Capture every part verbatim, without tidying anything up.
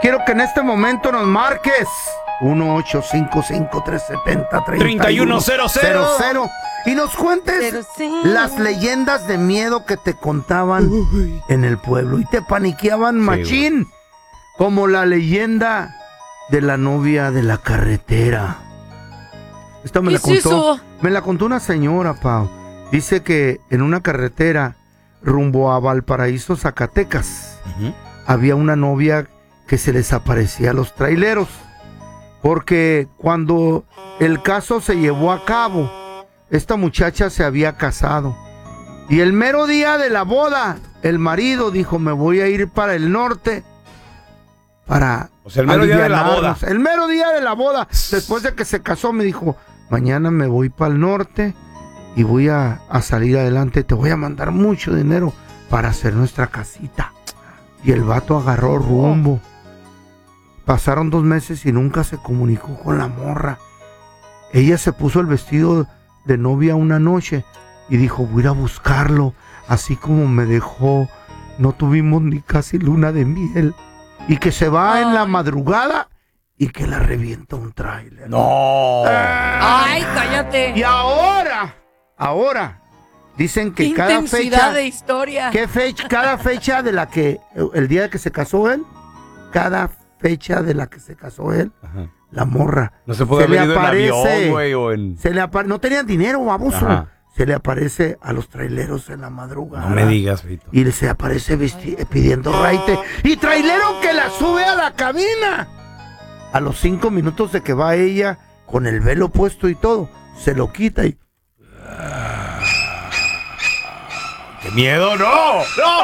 quiero que en este momento nos marques uno ocho cinco cinco tres siete cero tres uno cero cero y nos cuentes las leyendas de miedo que te contaban Uy. en el pueblo y te paniqueaban machín, sí, como la leyenda de la novia de la carretera. Esta me la contó, eso? me la contó una señora, Pau. Dice que en una carretera rumbo a Valparaíso, Zacatecas, uh-huh. había una novia que se les aparecía a los traileros. Porque cuando el caso se llevó a cabo, esta muchacha se había casado. Y el mero día de la boda, el marido dijo, me voy a ir para el norte para O sea, el mero día de la boda. El mero día de la boda, después de que se casó, me dijo, mañana me voy para el norte y voy a, a salir adelante. Te voy a mandar mucho dinero para hacer nuestra casita. Y el vato agarró rumbo. Pasaron dos meses y nunca se comunicó con la morra. Ella se puso el vestido de novia una noche y dijo, voy a ir a buscarlo. Así como me dejó, no tuvimos ni casi luna de miel. Y que se va Ay. en la madrugada y que la revienta un tráiler. ¡No! ¡Ay, cállate! Y ahora, ahora, dicen que ¿Qué cada intensidad fecha... de historia? ¿Qué fecha? Cada fecha de la que... El día que se casó él, cada fecha de la que se casó él, Ajá. la morra. No se puede haber ido en avión, güey, o en... Se le apa- no tenían dinero, baboso. Ajá. Se le aparece a los traileros en la madrugada. No me digas, Fito. Y se aparece vesti- pidiendo raite. Y trailero que la sube a la cabina. A los cinco minutos de que va ella, con el velo puesto y todo, se lo quita y... ¡Qué miedo! ¡No! ¡No!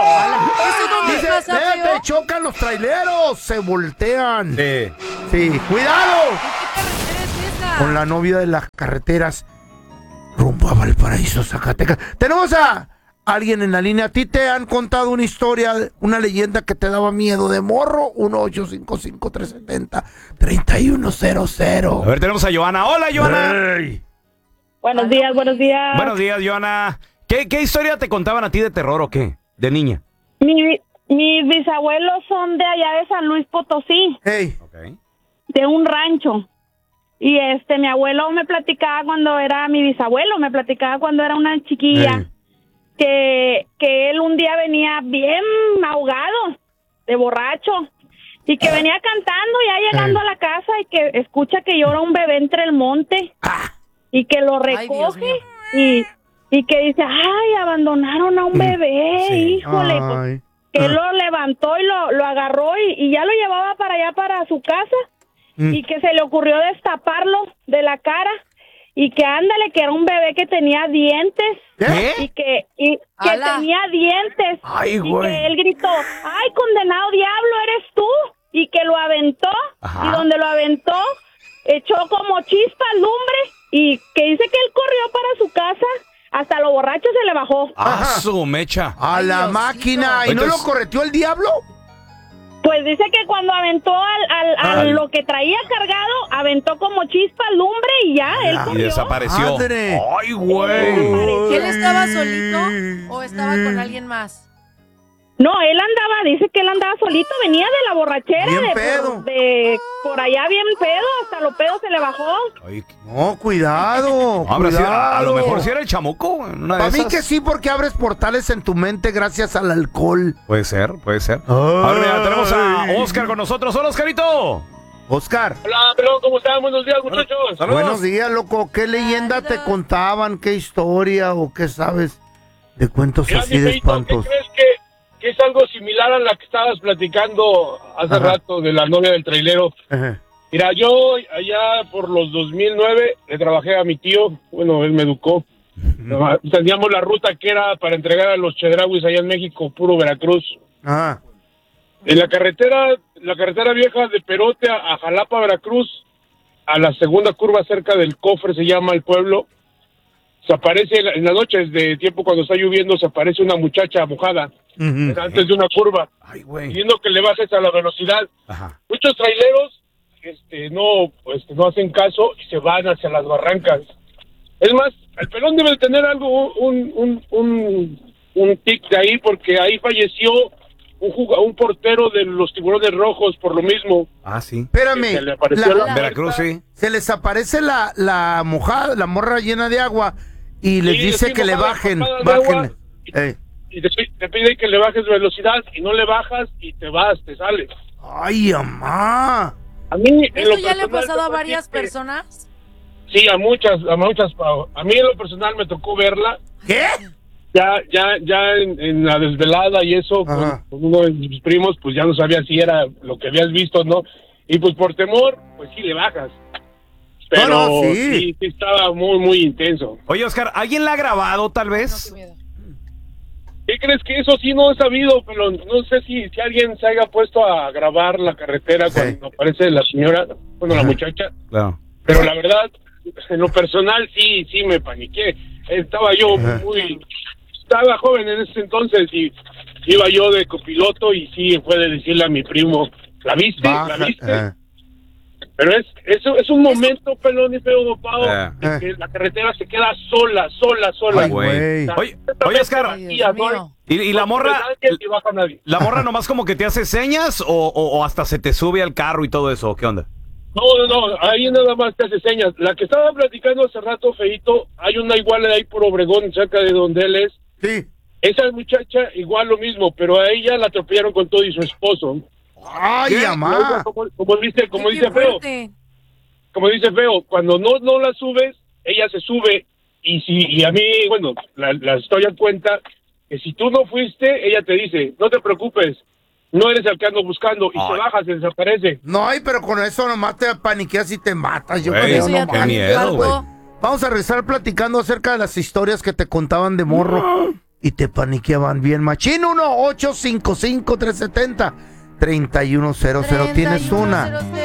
Dice, te chocan los traileros, se voltean. Sí. Sí, cuidado. ¿Qué carretera es esa? Con la novia de las carreteras rumbo a Valparaíso, Zacatecas. Tenemos a alguien en la línea. ¿A ti te han contado una historia, una leyenda que te daba miedo de morro? uno ocho cinco cinco tres siete cero tres uno cero cero. A ver, tenemos a Joana. ¡Hola, Joana! Hey. Buenos días, buenos días. Buenos días, Joana. ¿Qué, ¿Qué historia te contaban a ti de terror o qué? De niña. Mi, mis bisabuelos son de allá de San Luis Potosí. Hey. Okay. De un rancho. Y este, mi abuelo me platicaba cuando era, mi bisabuelo me platicaba cuando era una chiquilla, hey. que, que él un día venía bien ahogado, de borracho, y que venía cantando ya llegando hey. a la casa y que escucha que llora un bebé entre el monte, ah. y que lo recoge y... Y que dice, ay, abandonaron a un bebé, sí. híjole. Pues, que él lo levantó y lo, lo agarró y, y ya lo llevaba para allá, para su casa. Mm. Y que se le ocurrió destaparlo de la cara. Y que ándale, que era un bebé que tenía dientes. ¿Qué? Y que, y, que tenía dientes. Ay, y güey. que él gritó, ay, condenado diablo, eres tú. Y que lo aventó. Ajá. Y donde lo aventó, echó como chispas, lumbre. Y que dice que él corrió para su casa. Hasta lo borracho se le bajó. ¡Ah, su mecha! A Ay, la Diosito. máquina. ¿Y Entonces, no lo correteó el diablo? Pues dice que cuando aventó al, al, al Ay. lo que traía cargado, aventó como chispa, lumbre y ya, él y corrió. desapareció. ¡Madre! ¡Ay, güey! ¿Él estaba solito o estaba con alguien más? No, él andaba, dice que él andaba solito, venía de la borrachera. Bien de, pedo. Por, de por allá bien pedo, hasta los pedos se le bajó. Ay, no, cuidado, no, cuidado. Si era, a lo mejor si era el chamuco. Para mí que sí, porque abres portales en tu mente gracias al alcohol. Puede ser, puede ser. A ver, mira, tenemos a Oscar con nosotros. ¡Hola, Oscarito! Oscar. Hola, pelón, ¿cómo están? Buenos días, muchachos. Saludos. Buenos días, loco. ¿Qué leyenda Saludos. te contaban? ¿Qué historia o qué sabes de cuentos Mira, así de espantos? ¿Qué crees que que es algo similar a la que estabas platicando hace Ajá. rato de la novia del trailero? Ajá. Mira, yo allá por los dos mil nueve le trabajé a mi tío, bueno, él me educó. Uh-huh. Teníamos la ruta que era para entregar a los chedrauis allá en México, puro Veracruz. Ajá. En la carretera, la carretera vieja de Perote a, a Jalapa, Veracruz, a la segunda curva cerca del Cofre, se llama el pueblo, se aparece en las noches de tiempo cuando está lloviendo, se aparece una muchacha mojada. Uh-huh. Antes de una curva, Ay, pidiendo que le bajes a la velocidad. Ajá. Muchos traileros este, no, pues, no hacen caso y se van hacia las barrancas. Es más, el pelón debe tener algo, un, un, un, un tic de ahí, porque ahí falleció un, juga- un portero de los Tiburones Rojos por lo mismo. Ah, sí. Espérame. Que se le apareció la- la En Veracruz, sí. Se les aparece la, la mojada, la morra llena de agua y les Sí, dice sí, que le mojada, bajen, mojada de bajen. agua. Ey. Y te, pi- te pide que le bajes velocidad y no le bajas y te vas, te sales. Ay, mamá. A mí, en ¿Eso lo ya le ha personal, pasado a te puedo varias decir que- personas? Sí, a muchas, a muchas, Pau. A mí en lo personal me tocó verla. ¿Qué? Ya, ya, ya en, en la desvelada y eso, con, Ajá. con uno de mis primos, pues ya no sabía si era lo que habías visto o no. Y pues por temor, pues sí le bajas. Pero No, no, sí. sí, sí estaba muy, muy intenso. Oye, Oscar, ¿alguien la ha grabado, tal vez? ¿Qué crees que eso sí no he sabido? Pero no sé si, si alguien se haya puesto a grabar la carretera Sí. cuando aparece la señora, bueno, la Ajá. muchacha. Claro. Pero la verdad, en lo personal sí, sí me paniqué. Estaba yo Ajá. muy... Estaba joven en ese entonces y iba yo de copiloto y sí fue de decirle a mi primo, ¿la viste? Baja. ¿La viste? eh. Pero es eso es un momento, pelón y feo, Pau, Eh. en que la carretera se queda sola, sola, sola. Ay, güey. Oye, oye, Oscar, Ay, Dios mío. ¿y, y la morra, Y baja nadie. la morra nomás como que te hace señas o, o, o hasta se te sube al carro y todo eso? ¿Qué onda? No, no, no, ahí nada más te hace señas. La que estaba platicando hace rato, Feito, hay una igual ahí por Obregón, cerca de donde él es. Sí. Esa muchacha igual lo mismo, pero a ella la atropellaron con todo y su esposo. Ay, ¿Qué? mamá. Como, como dice, como Ay, dice qué Feo, fuerte. como dice Feo, cuando no no la subes, ella se sube y si y a mí, bueno, la, la estoy a cuenta que si tú no fuiste, ella te dice, no te preocupes, no eres el que ando buscando y Ay. se baja, se desaparece. No, ay, pero con eso nomás te paniqueas y te matas. Yo Güey, creo, Eso no ya te qué mames. miedo, güey. impactó. Vamos a regresar platicando acerca de las historias que te contaban de morro y te paniqueaban bien machín. uno ocho cinco cinco tres siete cero tres uno cero cero. ¿Tienes una?